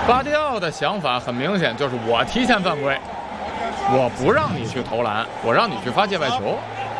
瓜迪奥的想法很明显，就是我提前犯规，我不让你去投篮，我让你去发界外球。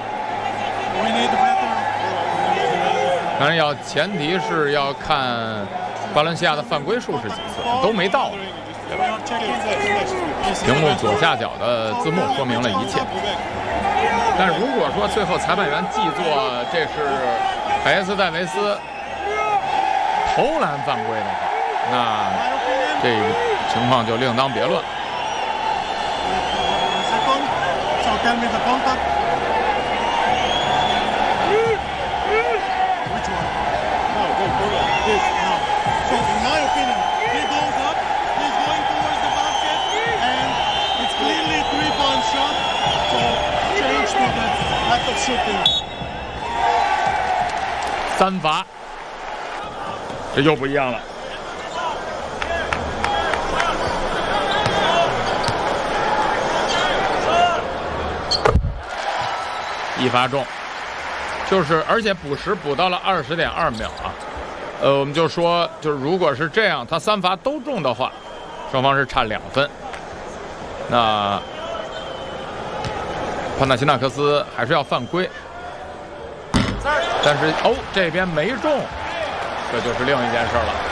当然前提是要看巴伦西亚的犯规数是几次，都没到，对吧？屏幕左下角的字幕说明了一切。但如果说最后裁判员记作这是海耶斯戴维斯投篮犯规的话，那这个情况就另当别论。3罚，这又不一样了。1罚中，而且补时补到了20.2秒啊。我们就说，如果是这样，他3罚都中的话，双方是差2分。那潘纳辛纳克斯还是要犯规，但是这边没中，这就是另一件事了。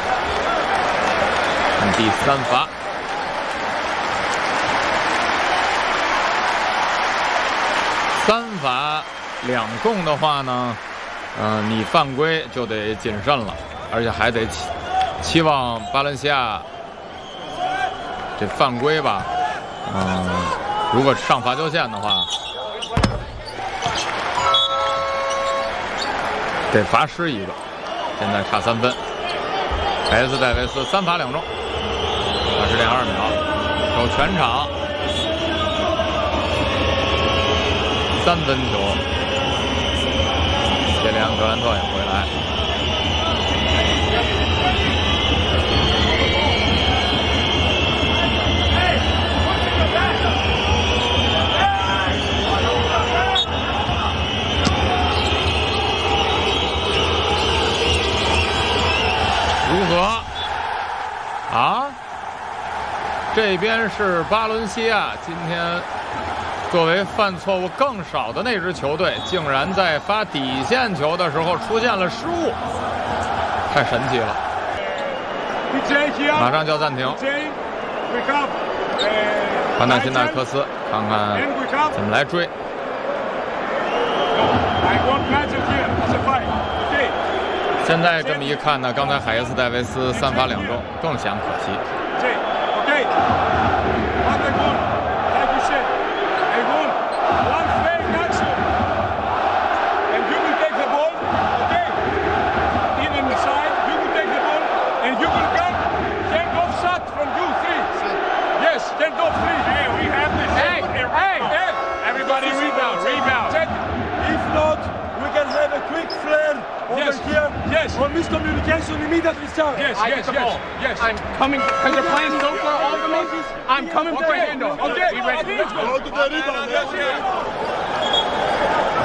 看第3罚。3罚2中的话呢，你犯规就得谨慎了，而且还得期望巴伦西亚这犯规吧，如果上罚球线的话，得罚失一个。现在差3分，海耶斯戴维斯3罚2中，20.2秒，守全场。3分球，杰里安格兰特也回来。如何？这边是巴伦西亚，今天作为犯错误更少的那支球队，竟然在发底线球的时候出现了失误，太神奇了！马上就要暂停。潘纳辛纳克斯看看怎么来追。现在这么一看呢，刚才海耶斯戴维斯3罚2中，更显可惜。 Or miscommunication immediately start. Yes. I'm coming because you're playing so far off of me. I'm coming for a handoff. Okay. We ready? Go to the rebound.